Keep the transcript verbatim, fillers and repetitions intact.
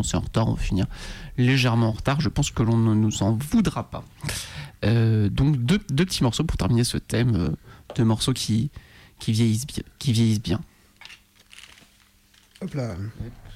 commencé en retard, on va finir légèrement en retard. Je pense que l'on ne nous en voudra pas. Euh, donc deux, deux petits morceaux pour terminer ce thème, euh, deux morceaux qui, qui, vieillissent bien, qui vieillissent bien. Hop là.